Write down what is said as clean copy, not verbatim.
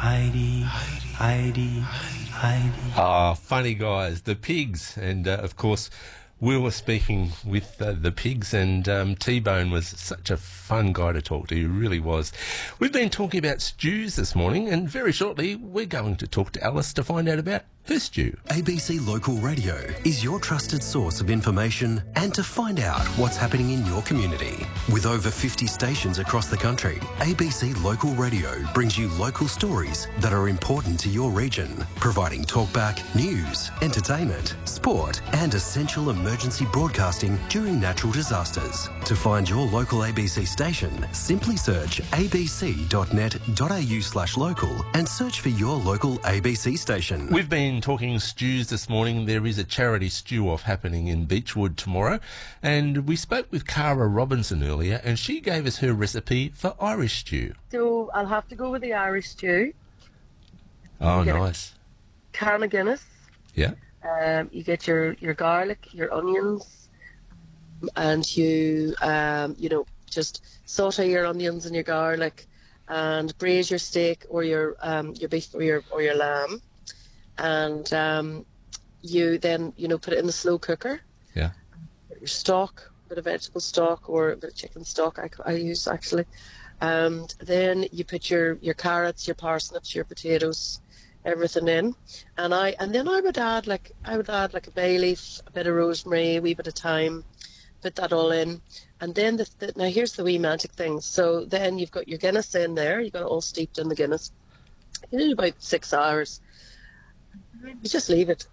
Heidi, Heidi, Heidi. Ah, funny guys, the Pigs. And, of course, we were speaking with the Pigs, and T-Bone was such a fun guy to talk to. He really was. We've been talking about stews this morning, and very shortly we're going to talk to Alice to find out about her stew. ABC Local Radio is your trusted source of information and to find out what's happening in your community. With over 50 stations across the country, ABC Local Radio brings you local stories that are important to your region, providing talkback, news, entertainment, sport and essential emergency broadcasting during natural disasters. To find your local ABC station, simply search abc.net.au/local and search for your local ABC station. We've been talking stews this morning. There is a charity stew off happening in Beechwood tomorrow, and we spoke with Cara Robinson earlier, and she gave us her recipe for Irish stew. So I'll have to go with the Irish stew. Oh, nice. Can of Guinness. Yeah. You get your garlic, your onions, and you just saute your onions and your garlic, and braise your steak or your beef or your lamb, and you then put it in the slow cooker. Yeah. Your stock, a bit of vegetable stock or a bit of chicken stock I use actually, and then you put your carrots, your parsnips, your potatoes, everything in, and then I would add like a bay leaf, a bit of rosemary, a wee bit of thyme, put that all in, and then now here's the wee magic thing. So then you've got your Guinness in there, you've got it all steeped in the Guinness. You need about 6 hours. You just leave it